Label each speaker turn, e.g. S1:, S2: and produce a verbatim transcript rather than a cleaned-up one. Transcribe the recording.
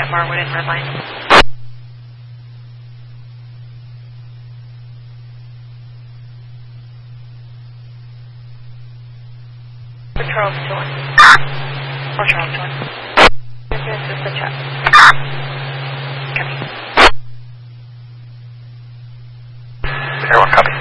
S1: at Marwood and Redline. Charles two one. Or Charles two one. This is the chat. Copy.
S2: Zero one, copy.